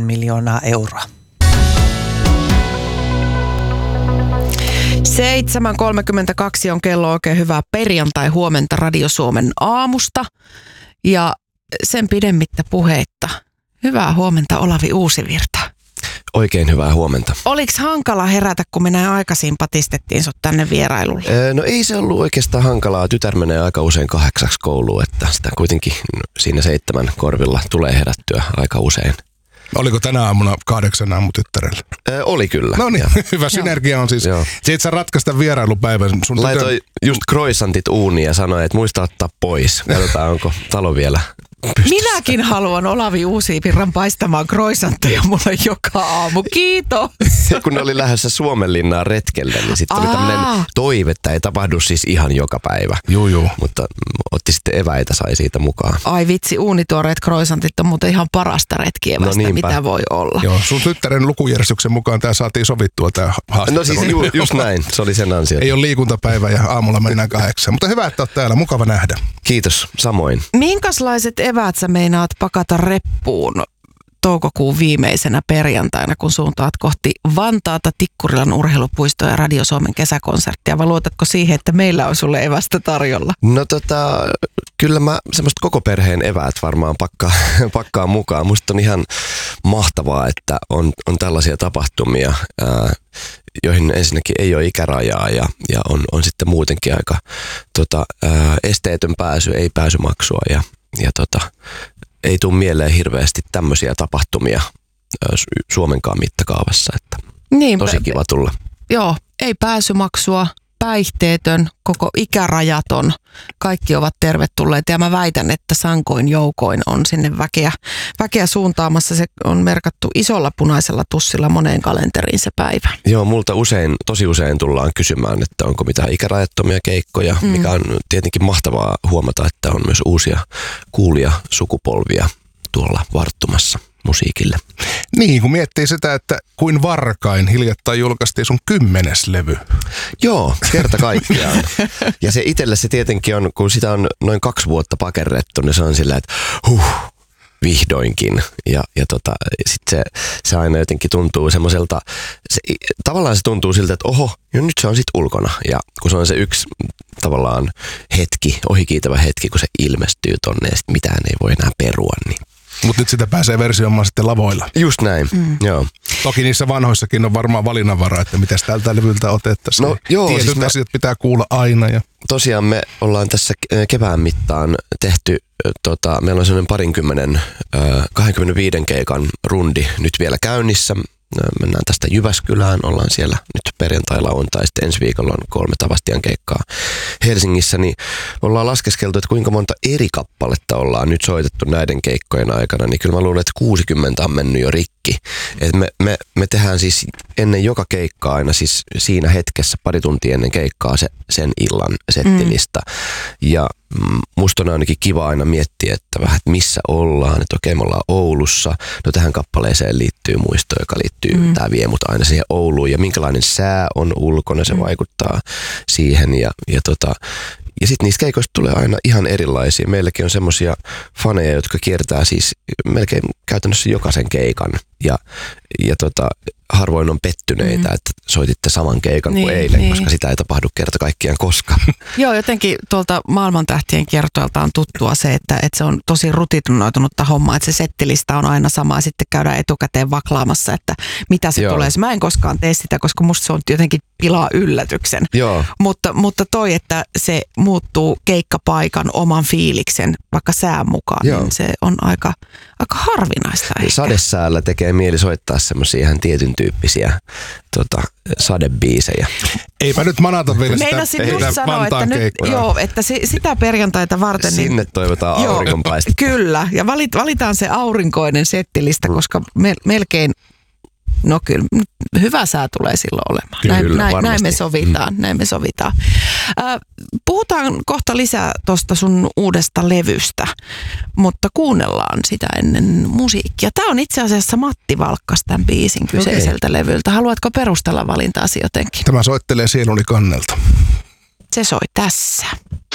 miljoonaa euroa. 7.32 on kello. Oikein hyvää perjantai-huomenta Radio Suomen aamusta. Ja sen pidemmittä puheitta. Hyvää huomenta, Olavi Uusivirta. Oikein hyvää huomenta. Oliko hankala herätä, kun me näin aikaisin patistettiin sut tänne vierailulle? No ei se ollut oikeastaan hankalaa. Tytär menee aika usein 8 kouluun, että sitä kuitenkin siinä 7 korvilla tulee herättyä aika usein. Oliko tänä aamuna 8 aamu tyttärellä? Oli kyllä. No niin, hyvä synergia on siis. Siitä sä ratkaista vierailupäivän. Laitoin just croissantit uuniin ja sanoin, että muista ottaa pois. Katsotaan, onko talo vielä pystyssä. Minäkin haluan Olavi Uusivirran paistamaan croissantteja mulle joka aamu. Kiitos. Kun ne oli lähdössä Suomenlinnaan retkelle, niin sitten oli tämmöinen toive, että ei tapahdu siis ihan joka päivä. Joo. Mutta otti sitten eväitä, sai siitä mukaan. Ai vitsi, uunituoreet croissantit on muuten ihan parasta retkievästä, mitä voi olla. Joo, sun tyttären lukujärjestyksen mukaan tämä saatiin sovittua tämä haastattelu. No siis just näin, se oli sen ansio. Ei ole liikuntapäivä ja aamulla mennään 8, mutta hyvä, että oot täällä, mukava nähdä. Kiitos, samoin. Minkälaiset eväät sä meinaat pakata reppuun toukokuun viimeisenä perjantaina, kun suuntaat kohti Vantaata, Tikkurilan urheilupuistoa ja Radio Suomen kesäkonserttia, vai luotatko siihen, että meillä on sulle evästä tarjolla? No kyllä mä semmoista koko perheen eväät varmaan pakkaan mukaan. Musta on ihan mahtavaa, että on tällaisia tapahtumia, joihin ensinnäkin ei ole ikärajaa ja on sitten muutenkin aika esteetön pääsy, ei pääsymaksua ja ei tule mieleen hirveästi tämmöisiä tapahtumia Suomenkaan mittakaavassa, että tosi kiva tulla. Joo, ei pääsymaksua, päihteetön, koko ikärajaton, kaikki ovat tervetulleita ja mä väitän, että sankoin joukoin on sinne väkeä suuntaamassa. Se on merkattu isolla punaisella tussilla moneen kalenteriin se päivä. Joo, multa tosi usein tullaan kysymään, että onko mitään ikärajattomia keikkoja, mikä on tietenkin mahtavaa huomata, että on myös uusia kuulia sukupolvia tuolla varttumassa musiikille. Niin, kun miettii sitä, että kuin varkain hiljattain julkaistiin sun 10. levy. Joo, kerta kaikkiaan. Ja se itselle se tietenkin on, kun sitä on noin 2 vuotta pakerrettu, niin se on sillä, että vihdoinkin. Ja sitten se aina jotenkin tuntuu semmoiselta, tavallaan se tuntuu siltä, että nyt se on sitten ulkona. Ja kun se on se yksi tavallaan ohikiitävä hetki, kun se ilmestyy tonne ja sitten mitään ei voi enää perua, niin. Mutta nyt sitä pääsee versioimaan sitten lavoilla. Just näin, joo. Toki niissä vanhoissakin on varmaan valinnanvaraa, että mitäs tältä levyltä otettaisiin. No, joo, tietyt siis asiat pitää kuulla aina. Ja. Tosiaan me ollaan tässä kevään mittaan tehty, meillä on sellainen 25 keikan rundi nyt vielä käynnissä. Mennään tästä Jyväskylään, ollaan siellä nyt perjantai-lauantai, sitten ensi viikolla on 3 Tavastian keikkaa Helsingissä, niin ollaan laskeskeltu, että kuinka monta eri kappaletta ollaan nyt soitettu näiden keikkojen aikana, niin kyllä mä luulen, että 60 on mennyt jo rikki. Et me tehdään siis ennen joka keikkaa aina siis siinä hetkessä pari tuntia ennen keikkaa sen illan settilista. Ja musta on ainakin kiva aina miettiä, että vähän, että missä ollaan, että okei, me ollaan Oulussa, no tähän kappaleeseen liittyy muisto, joka liittyy, tää vie mut aina siihen Ouluun, ja minkälainen sää on ulkona, se vaikuttaa siihen, ja sitten niistä keikoista tulee aina ihan erilaisia. Meilläkin on semmosia faneja, jotka kiertää siis melkein käytännössä jokaisen keikan, ja harvoin on pettyneitä, että soititte saman keikan kuin eilen, koska sitä ei tapahdu kerta kaikkiaan koskaan. Joo, jotenkin tuolta maailmantähtien kiertoilta on tuttua se, että se on tosi rutinoitunutta hommaa, että se settilista on aina sama ja sitten käydään etukäteen vaklaamassa, että mitä se tulee. Mä en koskaan tee sitä, koska musta se on jotenkin pilaa yllätyksen. Joo. Mutta toi, että se muuttuu keikkapaikan oman fiiliksen vaikka sään mukaan, niin se on aika harvinaista ehkä. Sadesäällä tekee mieli soittaa semmoisia ihan tietyn tyyppisiä sadebiisejä. Eipä nyt manata vielä meinasin just sanoa, että nyt, että sitä perjantaita varten. Sinne toivotaan auringonpaistetta. Kyllä, ja valitaan se aurinkoinen settilista, koska melkein, no kyllä, hyvä sää tulee silloin olemaan. Kyllä, näin me sovitaan. Puhutaan kohta lisää tuosta sun uudesta levystä, mutta kuunnellaan sitä ennen musiikkia. Tämä on itse asiassa Matti Valkkas tämän biisin kyseiseltä levyltä. Haluatko perustella valintaasi jotenkin? Tämä soittelee sieluni kannelta. Se soi tässä.